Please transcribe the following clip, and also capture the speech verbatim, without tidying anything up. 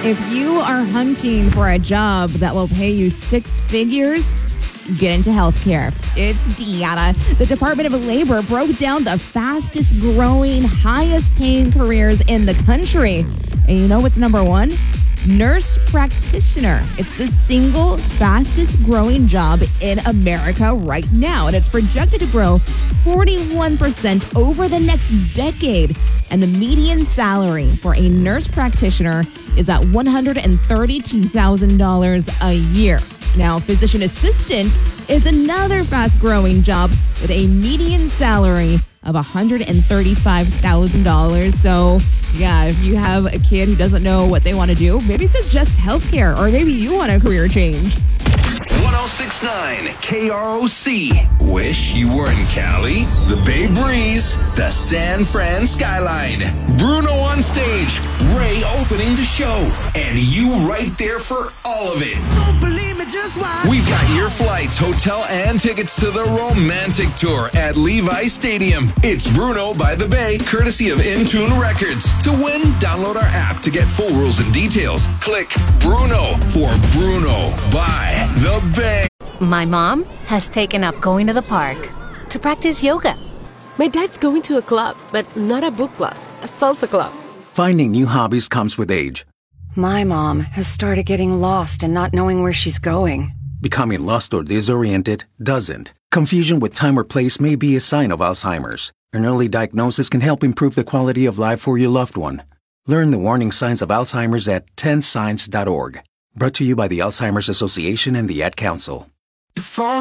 If you are hunting for a job that will pay you six figures, get into healthcare. It's Deanna. The Department of Labor broke down the fastest growing, highest paying careers in the country. And you know what's number one? Nurse practitioner. It's the single fastest growing job in America right now. And it's projected to grow forty-one percent over the next decade. And the median salary for a nurse practitioner is at one hundred thirty-two thousand dollars a year. Now, physician assistant is another fast-growing job with a median salary of one hundred thirty-five thousand dollars. So, yeah, if you have a kid who doesn't know what they want to do, maybe suggest healthcare, or maybe you want a career change. one oh six point nine K R O C. Wish you were in Cali, the Bay Breeze, the San Fran skyline. Bruno on stage, Ray opening the show, and you right there for all of it. Don't believe me, just watch. We've got your flights, hotel, and tickets to the romantic tour at Levi Stadium. It's Bruno by the Bay, courtesy of Intune Records. To win, download our app to get full rules and details. Click Bruno for Bruno by the Bay. My mom has taken up going to the park to practice yoga. My dad's going to a club, but not a book club, a salsa club. Finding new hobbies comes with age. My mom has started getting lost and not knowing where she's going. Becoming lost or disoriented doesn't. Confusion with time or place may be a sign of Alzheimer's. An early diagnosis can help improve the quality of life for your loved one. Learn the warning signs of Alzheimer's at ten signs dot org. Brought to you by the Alzheimer's Association and the Ad Council. Your phone